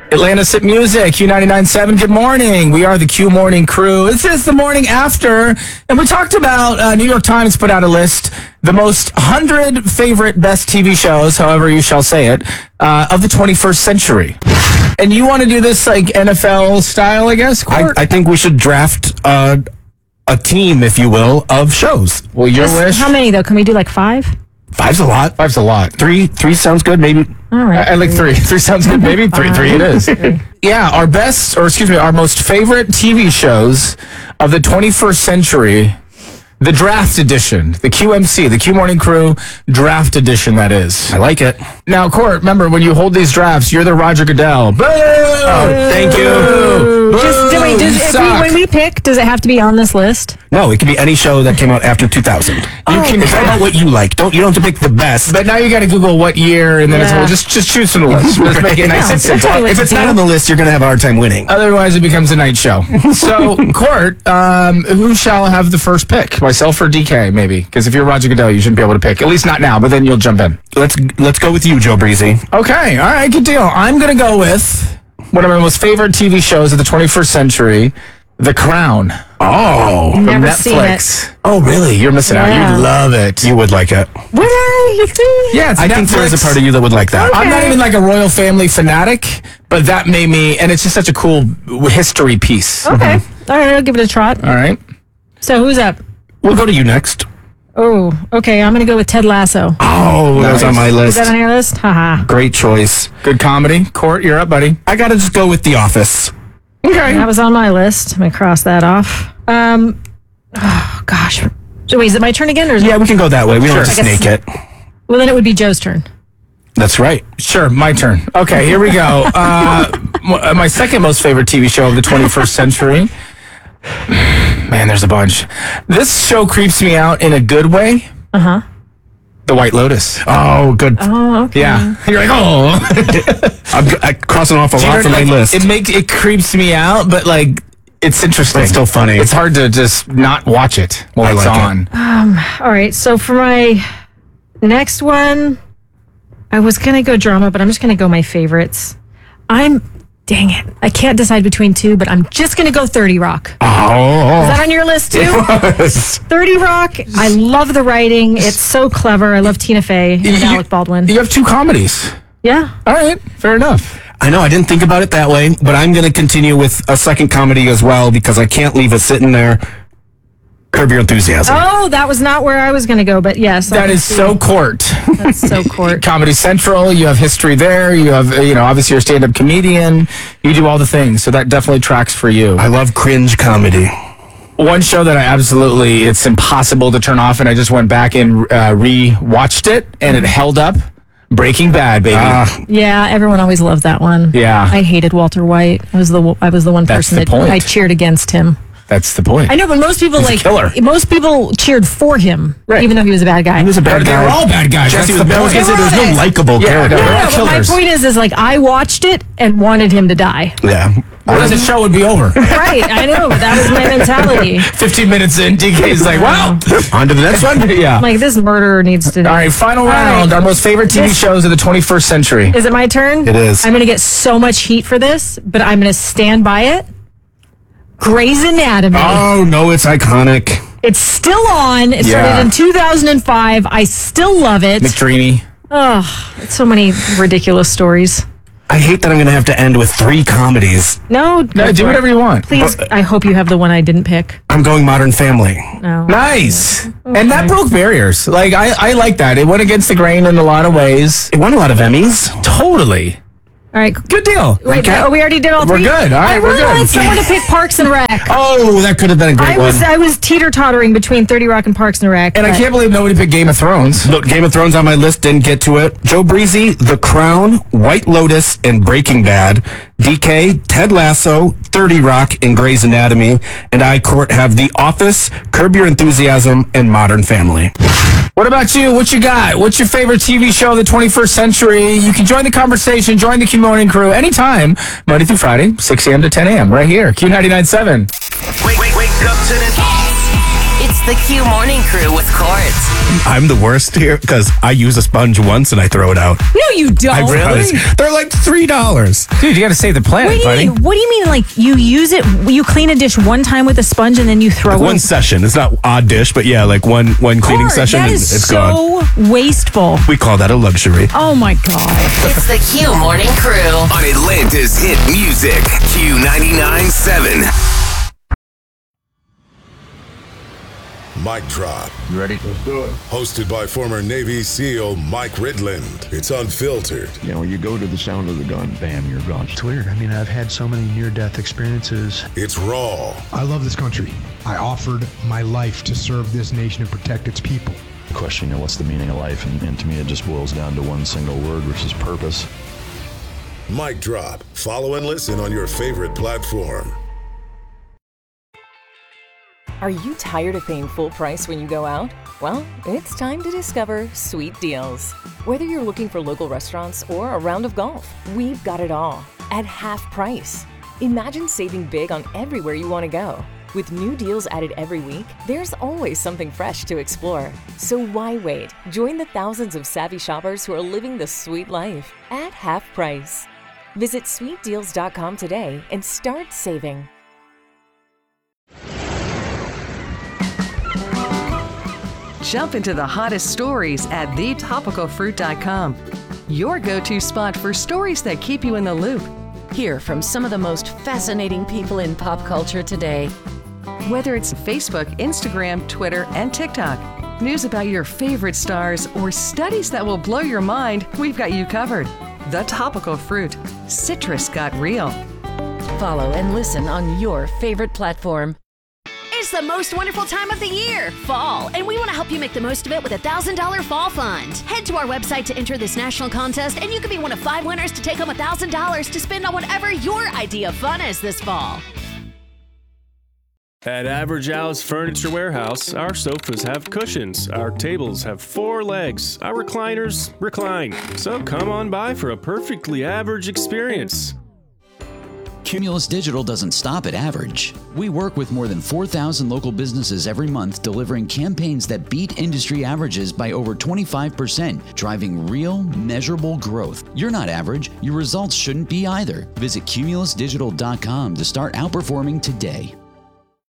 Atlanta Sip Music, Q99.7. Good morning. We are the Q Morning Crew. This is the morning after, and we talked about New York Times put out a list, the most 100 favorite best TV shows, however you shall say it, of the 21st century. And you want to do this like NFL style, I guess? I think we should draft a team, if you will, of shows. Well, your wish? How many, though? Can we do like 5? 5's a lot. 5's a lot. Three sounds good, maybe. All right. I like 3. 3 sounds good, maybe. 3 it is. Yeah, our most favorite TV shows of the 21st century, the draft edition, the QMC, the Q Morning Crew draft edition, that is. I like it. Now, Court, remember, when you hold these drafts, you're the Roger Goodell. Boo! Oh, thank you. When we pick, does it have to be on this list? No, it could be any show that came out after 2000. It's all about what you like. You don't have to pick the best. But now you got to Google what year, and then just choose from the list. Let's make it nice and simple. If it's not on the list, you're going to have a hard time winning. Otherwise, it becomes a night show. So, Court, who shall have the first pick? Myself or DK, maybe? Because if you're Roger Goodell, you shouldn't be able to pick. At least not now, but then you'll jump in. Let's go with you, Joe Breezy. Okay, all right, good deal. I'm going to go with one of my most favorite TV shows of the 21st century, The Crown. Oh, from Never Netflix. seen it. Oh, really? You're missing out. Yeah. You'd love it. You would like it. Would I? Yeah, it's I think there is a part of you that would like that. I'm not even like a royal family fanatic, but that made me, and it's just such a cool history piece. Okay. All right, I'll give it a trot. All right. So who's up? We'll go to you next. Oh, okay. I'm going to go with Ted Lasso. Oh, that was on my Is list. that on your list? Haha. Great choice. Good comedy. Court, you're up, buddy. I got to just go with The Office. Okay. That was on my list. I'm going to cross that off. Oh, gosh. So wait, is it my turn again? Or is Yeah, we can go that way. We don't have to I guess- snake it. Well, then it would be Joe's turn. That's right. Sure, my turn. Okay, here we go. My second most favorite TV show of the 21st century. Man, there's a bunch. This show creeps me out in a good way. Uh-huh. The White Lotus. Oh, good. Oh, okay. Yeah. You're like, oh. I'm crossing off a lot from my list. It creeps me out, but like, it's interesting. It's still funny. It's hard to just not watch it while it's like on. All right. So for my next one, I was going to go drama, but I'm just going to go my favorites. Dang it. I can't decide between two, but I'm just going to go 30 Rock. Is that on your list too? Yes. 30 Rock. I love the writing. It's so clever. I love Tina Fey and Alec Baldwin. You have 2 comedies. Yeah. All right, fair enough. I know, I didn't think about it that way, but I'm going to continue with a second comedy as well because I can't leave it sitting there. Curb Your Enthusiasm. Oh, that was not where I was going to go, but yes. That is so Court. That's so Court. Comedy Central, you have history there. You have, obviously you're a stand-up comedian. You do all the things, so that definitely tracks for you. I love cringe comedy. One show that it's impossible to turn off, and I just went back and re-watched it, and it held up. Breaking Bad, baby. Yeah, everyone always loved that one. Yeah. I hated Walter White. I was the one That's person the that point. I cheered against him. That's the point. I know, but most people He's a killer. most people cheered for him, Right. even though he was a bad guy. He was a bad They guy. were all bad guys. Jesse That's was the bad. point. There's no likable Yeah, character. no, No, they're all but my killers. point is like I watched it and wanted him to die. Yeah. What the show would be over. Right, I know, but that was my mentality. 15 minutes in, DK's like, wow. On to the next one. Yeah. I'm like, this murderer needs to die. All right, final round. Our most favorite TV shows of the 21st century. Is it my turn? It is. I'm going to get so much heat for this, but I'm going to stand by it. Grey's Anatomy. Oh, no, it's iconic. It's still on. It Yeah. started in 2005. I still love it. McDreamy. Oh, it's so many ridiculous stories. I hate that I'm going to have to end with 3 comedies. No, No, do whatever you want. Please, I hope you have the one I didn't pick. I'm going Modern Family. No. Nice. And that broke barriers. Like, I like that. It went against the grain in a lot of ways. It won a lot of Emmys. Totally. All right. Good deal. Wait, Okay. we already did all We're 3? good. All right, I we're really good. wanted someone to pick Parks and Rec. Oh, that could have been a great one. I was teeter-tottering between 30 Rock and Parks and Rec. And I but- can't believe nobody picked Game of Thrones. Look, Game of Thrones on my list, didn't get to it. Joe Breezy, The Crown, White Lotus, and Breaking Bad. DK, Ted Lasso, 30 Rock, and Grey's Anatomy. And I, Court, have The Office, Curb Your Enthusiasm, and Modern Family. What about you? What you got? What's your favorite TV show of the 21st century? You can join the conversation, join the Q Morning Crew anytime, Monday through Friday, 6 a.m. to 10 a.m. right here, Q99.7. Wake up to the... It's the Q Morning Crew with Court. I'm the worst here because I use a sponge once and I throw it out. No, you don't. They're like $3. Dude, you got to save the planet, buddy. What do you mean? Like you use it, you clean a dish one time with a sponge and then you throw it? One session. It's not odd dish, but yeah, like one cleaning session that and is it's so gone. wasteful. We call that a luxury. Oh my God. It's the Q Morning Crew on Atlanta's hit music, Q99.7. Mic Drop. You ready? Let's do it. Hosted by former Navy SEAL Mike Ridland. It's unfiltered. You know, you go to the sound of the gun, bam, you're gone. It's weird. I mean, I've had so many near-death experiences. It's raw. I love this country. I offered my life to serve this nation and protect its people. Question, you know, what's the meaning of life? And to me, it just boils down to one single word, which is purpose. Mic Drop. Follow and listen on your favorite platform. Are you tired of paying full price when you go out? Well, it's time to discover Sweet Deals. Whether you're looking for local restaurants or a round of golf, we've got it all at half price. Imagine saving big on everywhere you want to go. With new deals added every week, there's always something fresh to explore. So why wait? Join the thousands of savvy shoppers who are living the sweet life at half price. Visit sweetdeals.com today and start saving. Jump into the hottest stories at thetopicalfruit.com. Your go-to spot for stories that keep you in the loop. Hear from some of the most fascinating people in pop culture today. Whether it's Facebook, Instagram, Twitter, and TikTok, news about your favorite stars, or studies that will blow your mind, we've got you covered. The Topical Fruit. Citrus got real. Follow and listen on your favorite platform. It's the most wonderful time of the year, fall, and we want to help you make the most of it with a $1,000 fall fund. Head to our website to enter this national contest, and you could be one of 5 winners to take home $1,000 to spend on whatever your idea of fun is this fall. At Average Al's Furniture Warehouse, our sofas have cushions, our tables have 4 legs, our recliners recline. So come on by for a perfectly average experience. Cumulus Digital doesn't stop at average. We work with more than 4,000 local businesses every month, delivering campaigns that beat industry averages by over 25%, driving real, measurable growth. You're not average. Your results shouldn't be either. Visit cumulusdigital.com to start outperforming today.